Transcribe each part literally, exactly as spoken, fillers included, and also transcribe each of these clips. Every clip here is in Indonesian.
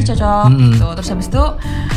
cocok Mm-hmm. gitu. Terus habis itu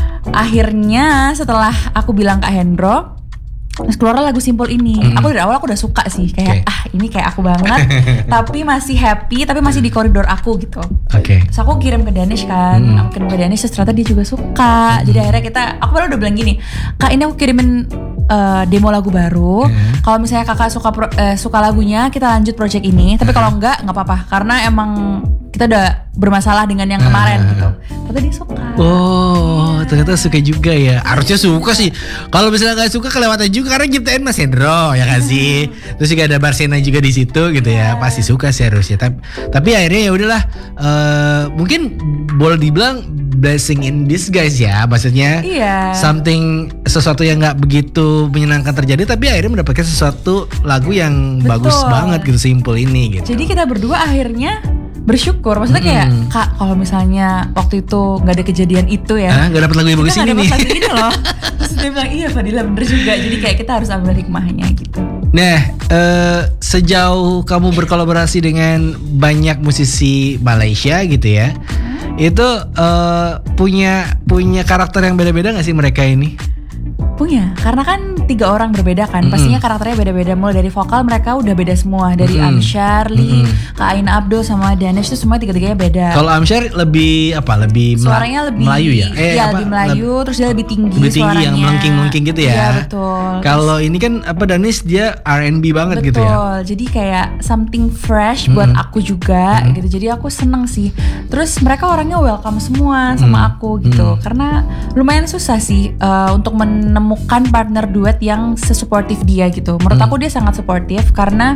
akhirnya setelah aku bilang Kak Hendro, terus keluar lagu Simpul ini. Mm-hmm. Aku dari awal aku udah suka sih, kayak okay. ah ini kayak aku banget. Tapi masih happy, tapi masih di koridor aku gitu. Oke. Okay. Terus aku kirim ke Danish kan, Mm-hmm. aku kirim ke Danish, terus ternyata dia juga suka. Mm-hmm. Jadi akhirnya kita, aku baru udah bilang gini, Kak ini aku kirimin uh, demo lagu baru. Mm-hmm. Kalau misalnya kakak suka pro, uh, suka lagunya, kita lanjut project ini. Tapi kalau enggak, nggak apa-apa, karena emang kita udah bermasalah dengan yang kemarin uh. gitu. Tapi dia suka. Oh, ternyata suka juga ya. Harusnya suka sih. Kalau misalnya nggak suka kelewatan juga karena ciptain Mas Hendro ya kan sih. Terus juga ada Barsena juga di situ gitu ya. Pasti suka sih harusnya. Tapi, tapi akhirnya ya udahlah. Uh, mungkin boleh dibilang blessing in disguise ya. Maksudnya iya. something sesuatu yang nggak begitu menyenangkan terjadi, tapi akhirnya mendapatkan sesuatu lagu yang Betul. bagus banget gitu, Simpul ini gitu. Jadi kita berdua akhirnya bersyukur, maksudnya kayak hmm. Kak kalau misalnya waktu itu nggak ada kejadian itu ya, ah, nggak dapat lagu yang bagus ini nih. Lagu ini loh. Terus dia bilang iya Fadila bener juga. Jadi kayak kita harus ambil hikmahnya gitu. Nah, uh, sejauh kamu berkolaborasi dengan banyak musisi Malaysia gitu ya, hmm. itu uh, punya punya karakter yang beda-beda nggak sih mereka ini? Punya, karena kan tiga orang berbeda kan, mm-hmm. pastinya karakternya beda-beda. Mulai dari vokal mereka udah beda semua, dari mm-hmm. Amsyar, Lee, mm-hmm. Kak Aina Abdul sama Danish itu semua tiga-tiganya beda. Kalau Amsyar lebih apa? Lebih suaranya lebih Melayu ya? Eh, ya apa? lebih Melayu, Leb- terus dia lebih tinggi lebih tinggi suaranya. Yang melengking-melengking gitu ya. Iya betul. Kalau ini kan apa Danish dia R and B banget betul. gitu ya. Betul. Jadi kayak something fresh mm-hmm. buat aku juga mm-hmm. gitu. Jadi aku seneng sih. Terus mereka orangnya welcome semua sama mm-hmm. aku gitu. Mm-hmm. Karena lumayan susah sih uh, untuk menemukan partner duet yang sesuportif dia gitu. Menurut hmm. aku dia sangat suportif karena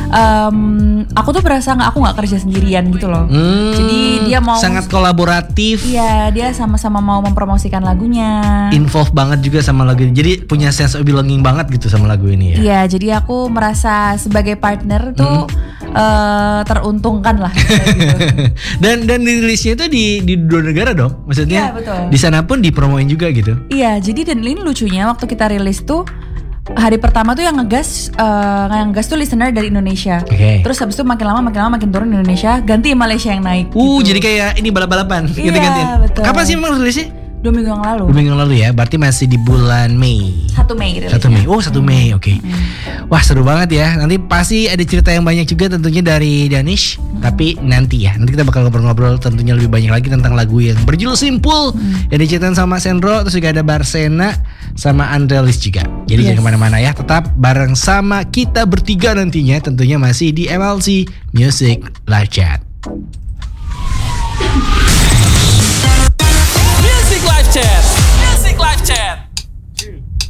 um, aku tuh berasa nggak aku nggak kerja sendirian gitu loh. Hmm, jadi dia mau sangat kolaboratif. Iya, dia sama-sama mau mempromosikan lagunya. Involve banget juga sama lagu ini. Jadi punya sense of belonging banget gitu sama lagu ini ya. Iya, jadi aku merasa sebagai partner tuh hmm. uh, teruntungkan lah. Gitu. dan dan rilisnya itu di di dua negara dong. Maksudnya iya, betul. Di sana pun dipromoin juga gitu. Iya, jadi dan ini lucunya waktu kita rilis tuh hari pertama tuh yang ngegas uh, yang ngegas tuh listener dari Indonesia. Okay. Terus habis itu makin lama makin lama makin turun Indonesia, ganti Malaysia yang naik. Uh, gitu. Jadi kayak ini balap-balapan iya, ganti-gantian. Betul. Kapan sih memang rilisnya? Dua minggu yang lalu. Dua minggu yang lalu ya, berarti masih di bulan Mei. Satu Mei rilisnya. Satu Mei, oh satu Mei, oke. Okay. Hmm. Wah seru banget ya. Nanti pasti ada cerita yang banyak juga tentunya dari Danish. Hmm. Tapi nanti ya, nanti kita bakal ngobrol-ngobrol tentunya lebih banyak lagi tentang lagu yang berjudul Simpul hmm. yang diciptakan sama Sendro, terus juga ada Barsena sama Andrelis juga. Jadi yes. jangan kemana-mana ya, tetap bareng sama kita bertiga nantinya tentunya masih di M L C Music Live Chat.